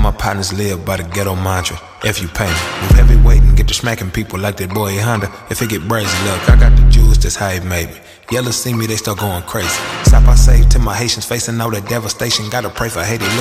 my partners live by the ghetto mantra. If you pay me, move heavyweight and get to smacking people like that boy Honda. If it get brazy, look, I got the juice, that's how it made me. Yellow see me, they start going crazy. Stop, I say to my Haitians facing all that devastation. Gotta pray for Haiti.